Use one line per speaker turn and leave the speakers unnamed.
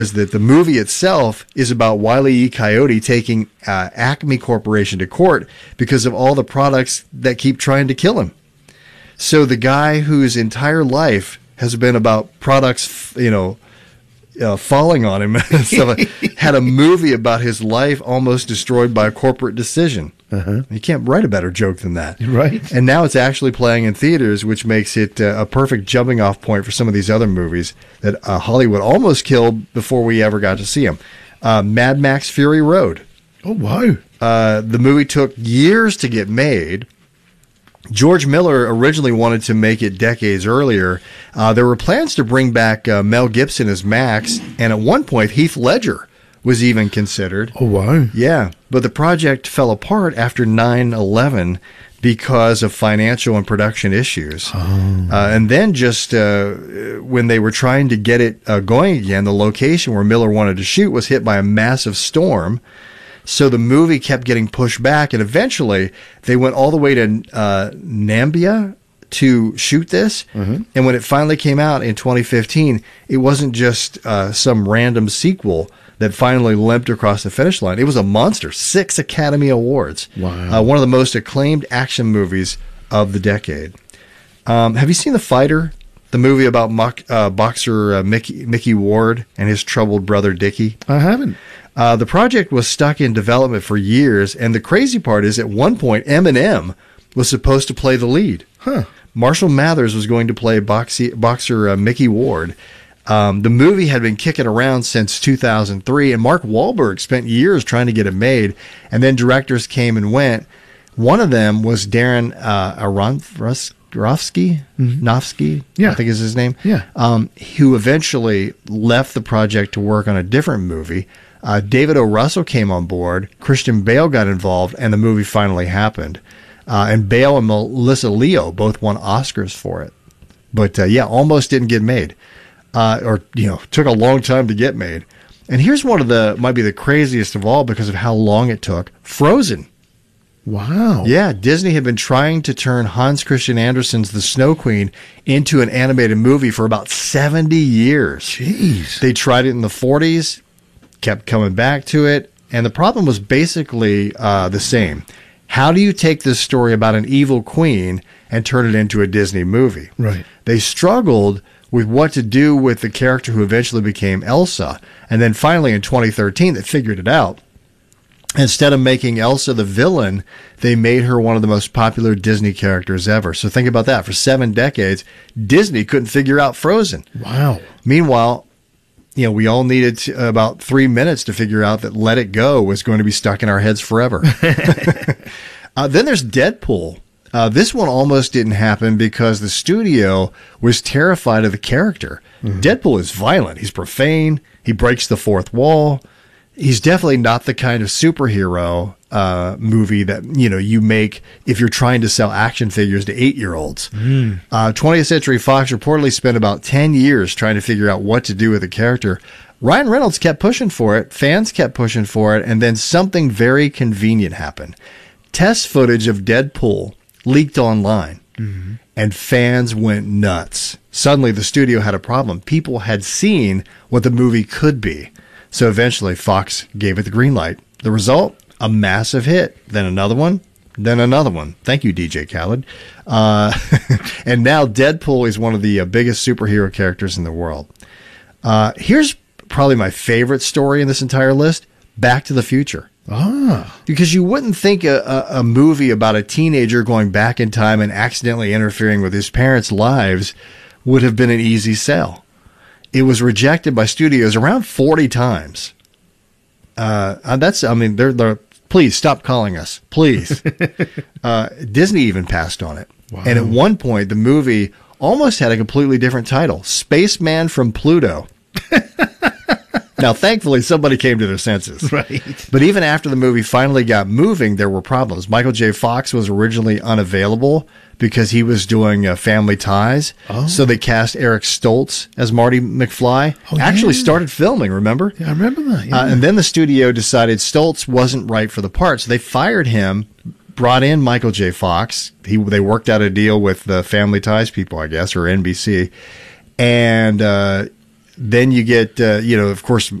is that the movie itself is about Wile E. Coyote taking Acme Corporation to court because of all the products that keep trying to kill him. So the guy whose entire life has been about products, falling on him, had a movie about his life almost destroyed by a corporate decision. You can't write a better joke than that.
Right.
And now it's actually playing in theaters, which makes it a perfect jumping off point for some of these other movies that Hollywood almost killed before we ever got to see them. Mad Max Fury Road.
Oh, wow.
The movie took years to get made. George Miller originally wanted to make it decades earlier. There were plans to bring back Mel Gibson as Max, and at one point Heath Ledger was even considered.
Oh, wow.
Yeah, but the project fell apart after 9/11 because of financial and production issues. And then just when they were trying to get it going again, the location where Miller wanted to shoot was hit by a massive storm. So the movie kept getting pushed back, and eventually they went all the way to Namibia to shoot this. And when it finally came out in 2015, it wasn't just some random sequel that finally limped across the finish line. It was a monster. 6 Academy Awards.
Wow.
One of the most acclaimed action movies of the decade. Have you seen The Fighter? The movie about boxer Mickey Ward and his troubled brother Dickie?
I haven't.
The project was stuck in development for years, and the crazy part is at one point Eminem was supposed to play the lead. Marshall Mathers was going to play boxer Mickey Ward. The movie had been kicking around since 2003, and Mark Wahlberg spent years trying to get it made, and then directors came and went. One of them was Darren Aronofsky, I think is his name, who eventually left the project to work on a different movie. David O. Russell came on board, Christian Bale got involved, and the movie finally happened. And Bale and Melissa Leo both won Oscars for it. But almost didn't get made. Took a long time to get made. And here's one of might be the craziest of all because of how long it took. Frozen.
Wow.
Yeah, Disney had been trying to turn Hans Christian Andersen's The Snow Queen into an animated movie for about 70 years.
Jeez.
They tried it in the 40s, kept coming back to it, and the problem was basically the same. How do you take this story about an evil queen and turn it into a Disney movie?
Right.
They struggled with what to do with the character who eventually became Elsa, and then finally in 2013 they figured it out. Instead of making Elsa the villain, they made her one of the most popular Disney characters ever. So think about that. For 7 decades, Disney couldn't figure out Frozen.
Wow.
Meanwhile, we all needed about 3 minutes to figure out that Let It Go was going to be stuck in our heads forever. Then there's Deadpool. This one almost didn't happen because the studio was terrified of the character. Deadpool is violent. He's profane. He breaks the fourth wall. He's definitely not the kind of superhero movie that you make if you're trying to sell action figures to 8-year-olds. 20th Century Fox reportedly spent about 10 years trying to figure out what to do with the character. Ryan Reynolds kept pushing for it, fans kept pushing for it, and then something very convenient happened. Test footage of Deadpool leaked online, and fans went nuts. Suddenly, the studio had a problem. People had seen what the movie could be. So eventually, Fox gave it the green light. The result? A massive hit. Then another one. Then another one. Thank you, DJ Khaled. And now Deadpool is one of the biggest superhero characters in the world. Here's probably my favorite story in this entire list. Back to the Future. Because you wouldn't think a movie about a teenager going back in time and accidentally interfering with his parents' lives would have been an easy sell. It was rejected by studios around 40 times. Please stop calling us. Please. Disney even passed on it. Wow. And at one point, the movie almost had a completely different title. Spaceman from Pluto. Now, thankfully, somebody came to their senses.
Right.
But even after the movie finally got moving, there were problems. Michael J. Fox was originally unavailable because he was doing Family Ties. So they cast Eric Stoltz as Marty McFly. Actually started filming, remember?
Yeah, I remember that. Yeah.
And then the studio decided Stoltz wasn't right for the part. So they fired him, brought in Michael J. Fox. They worked out a deal with the Family Ties people, I guess, or NBC. And then you get, of course,